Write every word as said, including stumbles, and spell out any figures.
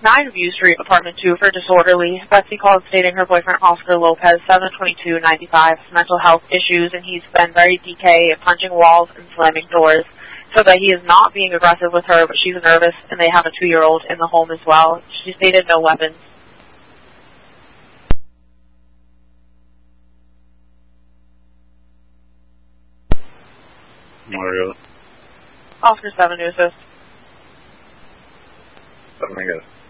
nine View Street, Apartment two for disorderly. Betsy called stating her boyfriend Oscar Lopez, seven twenty-two ninety-five, mental health issues, and he's been very D K, punching walls and slamming doors. So that he is not being aggressive with her, but she's nervous, and they have a two-year-old in the home as well. She stated no weapons. Mario. Oscar seven to assist. Seven, I guess.